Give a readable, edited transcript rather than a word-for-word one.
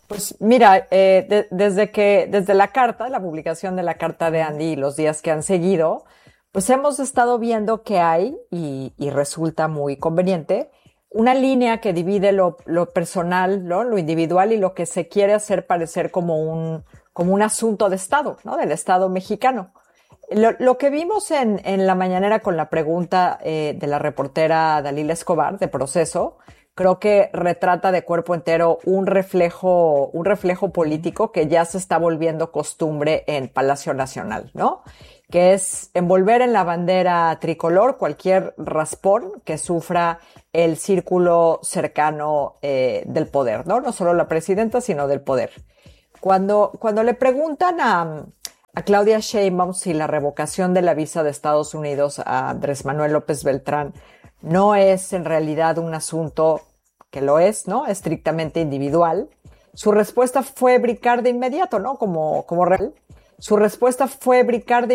Pues mira, desde la publicación de la carta de Andy y los días que han seguido, pues hemos estado viendo que hay, y resulta muy conveniente, una línea que divide lo personal, ¿no? Lo individual y lo que se quiere hacer parecer como un asunto de Estado, ¿no? Del Estado mexicano. Lo que vimos en la mañanera con la pregunta de la reportera Dalila Escobar de Proceso, creo que retrata de cuerpo entero un reflejo político que ya se está volviendo costumbre en Palacio Nacional, ¿no? Que es envolver en la bandera tricolor cualquier raspón que sufra el círculo cercano del poder, ¿no? No solo la presidenta, sino del poder. Cuando le preguntan a Claudia Sheinbaum si la revocación de la visa de Estados Unidos a Andrés Manuel López Beltrán no es en realidad un asunto que lo es, ¿no? Estrictamente individual. Su respuesta fue brincar de inmediato, ¿no? Como real. Su respuesta fue brincar de